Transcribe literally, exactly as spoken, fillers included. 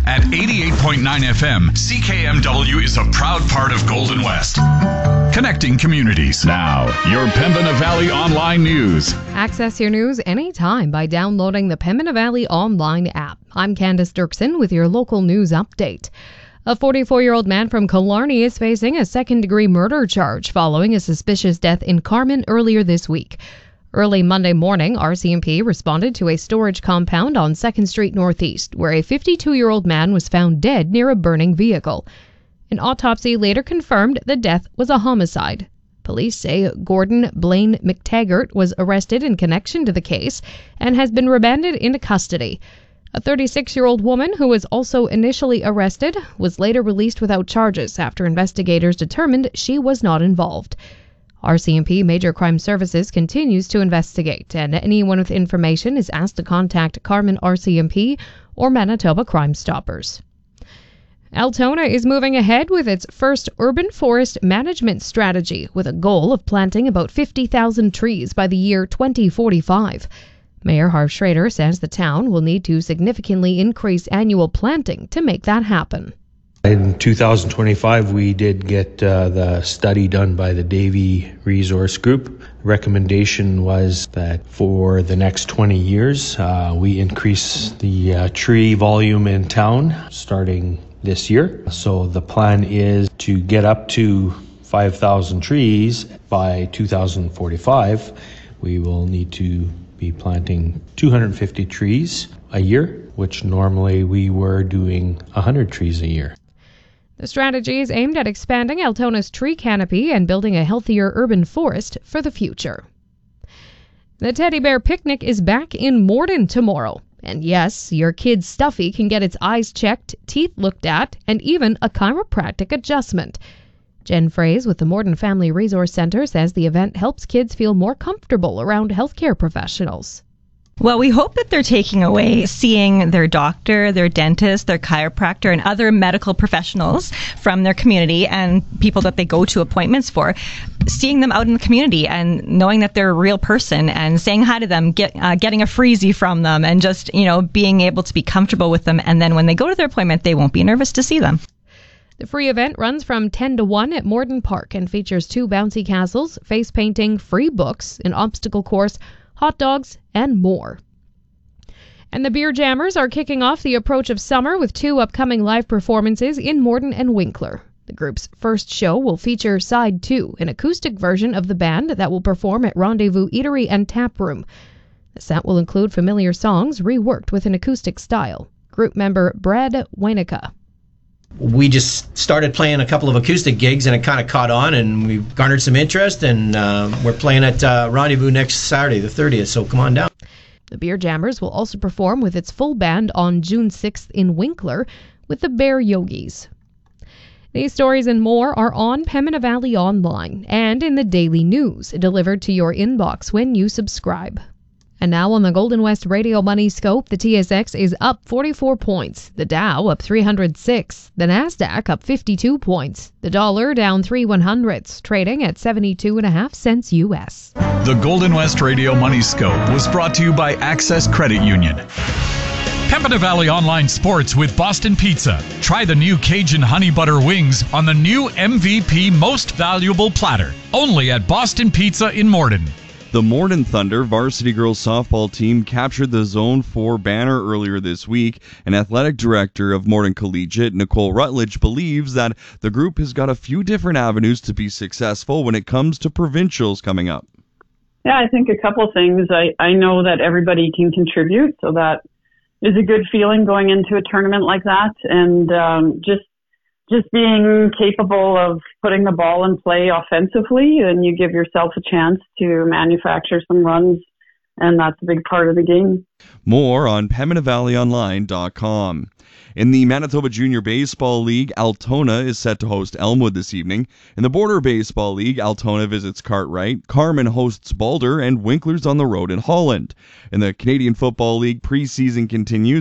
At eighty-eight point nine F M, C K M W is a proud part of Golden West. Connecting communities. Now, your Pembina Valley Online News. Access your news anytime by downloading the Pembina Valley Online app. I'm Candace Dirksen with your local news update. A forty-four-year-old man from Killarney is facing a second-degree murder charge following a suspicious death in Carman earlier this week. Early Monday morning, R C M P responded to a storage compound on second Street Northeast, where a fifty-two-year-old man was found dead near a burning vehicle. An autopsy later confirmed the death was a homicide. Police say Gordon Blaine McTaggart was arrested in connection to the case and has been remanded into custody. A thirty-six-year-old woman who was also initially arrested was later released without charges after investigators determined she was not involved. R C M P Major Crime Services continues to investigate, and anyone with information is asked to contact Carman R C M P or Manitoba Crime Stoppers. Altona is moving ahead with its first urban forest management strategy with a goal of planting about fifty thousand trees by the year twenty forty-five. Mayor Harv Schrader says the town will need to significantly increase annual planting to make that happen. In two thousand twenty-five, we did get uh, the study done by the Davie Resource Group. Recommendation was that for the next twenty years, uh, we increase the uh, tree volume in town starting this year. So the plan is to get up to five thousand trees by two thousand forty-five. We will need to be planting two hundred fifty trees a year, which normally we were doing one hundred trees a year. The strategy is aimed at expanding Altona's tree canopy and building a healthier urban forest for the future. The Teddy Bear Picnic is back in Morden tomorrow. And yes, your kid's Stuffy can get its eyes checked, teeth looked at, and even a chiropractic adjustment. Jen Fraze with the Morden Family Resource Center says the event helps kids feel more comfortable around healthcare professionals. Well, we hope that they're taking away seeing their doctor, their dentist, their chiropractor, and other medical professionals from their community and people that they go to appointments for, seeing them out in the community and knowing that they're a real person and saying hi to them, get, uh, getting a freezie from them, and just, you know, being able to be comfortable with them. And then when they go to their appointment, they won't be nervous to see them. The free event runs from ten to one at Morden Park and features two bouncy castles, face painting, free books, an obstacle course, hot dogs, and more. And the Beer Jammers are kicking off the approach of summer with two upcoming live performances in Morden and Winkler. The group's first show will feature Side two, an acoustic version of the band that will perform at Rendezvous Eatery and Tap Room. The set will include familiar songs reworked with an acoustic style. Group member Brad Weinica. We just started playing a couple of acoustic gigs and it kind of caught on and we garnered some interest, and uh, we're playing at uh, Rendezvous next Saturday, the thirtieth, so come on down. The Beer Jammers will also perform with its full band on June sixth in Winkler with the Bear Yogis. These stories and more are on Pembina Valley Online and in the Daily News, delivered to your inbox when you subscribe. And now on the Golden West Radio Money Scope, the T S X is up forty-four points, the Dow up three hundred six, the Nasdaq up fifty-two points, the dollar down three one hundredths, trading at seventy-two and a half cents U S. The Golden West Radio Money Scope was brought to you by Access Credit Union. Pembina Valley Online Sports with Boston Pizza. Try the new Cajun Honey Butter Wings on the new M V P Most Valuable Platter, only at Boston Pizza in Morden. The Morden Thunder varsity girls softball team captured the Zone four banner earlier this week, and athletic director of Morden Collegiate, Nicole Rutledge, believes that the group has got a few different avenues to be successful when it comes to provincials coming up. Yeah, I think a couple things. I, I know that everybody can contribute, so that is a good feeling going into a tournament like that, and um, just just being capable of putting the ball in play offensively, and you give yourself a chance to manufacture some runs, and that's a big part of the game. More on Pembina Valley Online dot com. In the Manitoba Junior Baseball League, Altona is set to host Elmwood this evening. In the Border Baseball League, Altona visits Cartwright, Carman hosts Balder, and Winkler's on the road in Holland. In the Canadian Football League, preseason continues.